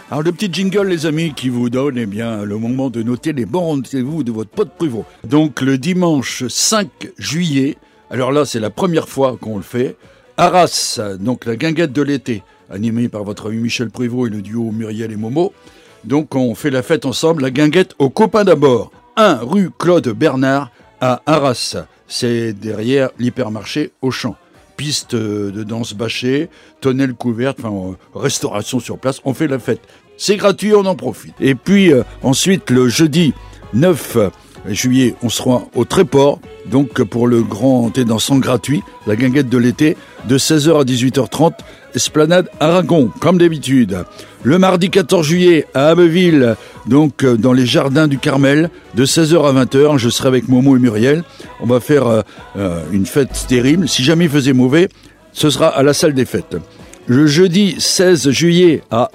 Alors le petit jingle les amis qui vous donne le moment de noter les bons rendez-vous de votre pote Prévost. Donc le dimanche 5 juillet, alors là c'est la première fois qu'on le fait, Arras, donc la guinguette de l'été, animée par votre ami Michel Prévost et le duo Muriel et Momo. Donc on fait la fête ensemble, la guinguette aux copains d'abord. 1 rue Claude Bernard à Arras, c'est derrière l'hypermarché Auchan. Piste de danse bâchée, tonnelle couverte, restauration sur place, on fait la fête. C'est gratuit, on en profite. Et puis ensuite, le jeudi 9 juillet, on sera au Tréport, donc pour le grand thé dansant gratuit, la guinguette de l'été, de 16h à 18h30, Esplanade Aragon, comme d'habitude. Le mardi 14 juillet à Abbeville, donc dans les jardins du Carmel, de 16h à 20h, je serai avec Momo et Muriel. On va faire une fête terrible. Si jamais il faisait mauvais, ce sera à la salle des fêtes. Le jeudi 16 juillet à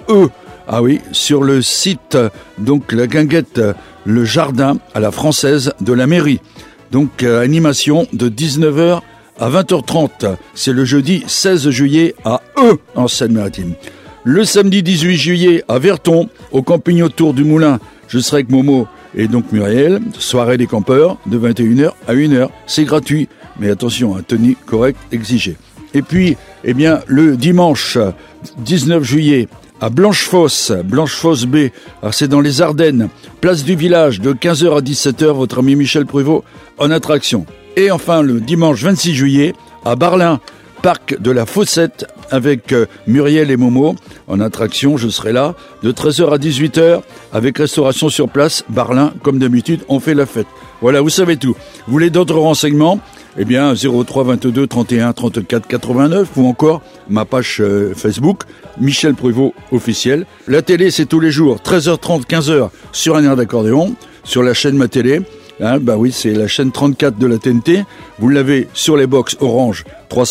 sur le site, donc la guinguette, le jardin à la française de la mairie. Donc animation de 19h à 20h30. C'est le jeudi 16 juillet à en Seine-Maritime. Le samedi 18 juillet à Verton, au camping autour du Moulin, je serai avec Momo et donc Muriel. Soirée des campeurs de 21h à 1h. C'est gratuit, mais attention, tenue correcte exigée. Et puis, le dimanche 19 juillet à Blanchefosse B, alors c'est dans les Ardennes, place du village, de 15h à 17h, votre ami Michel Prévost en attraction. Et enfin, le dimanche 26 juillet, à Barlin, parc de la Fossette, avec Muriel et Momo en attraction, je serai là, de 13h à 18h, avec restauration sur place, Barlin, comme d'habitude, on fait la fête. Voilà, vous savez tout. Vous voulez d'autres renseignements ? 03 22 31 34 89 ou encore ma page Facebook, Michel Prévost officiel. La télé, c'est tous les jours, 13h30, 15h, sur un air d'accordéon, sur la chaîne Ma Télé. C'est la chaîne 34 de la TNT. Vous l'avez sur les box Orange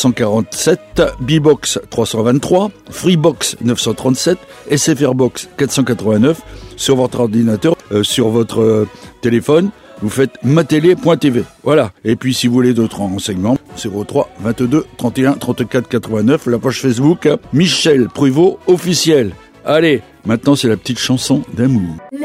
347, B-Box 323, Freebox 937, SFR Box 489. Sur votre ordinateur, sur votre téléphone, vous faites matélé.tv. Voilà. Et puis si vous voulez d'autres renseignements, 03 22 31 34 89, la page Facebook Michel Prévost officiel. Allez, maintenant c'est la petite chanson d'amour.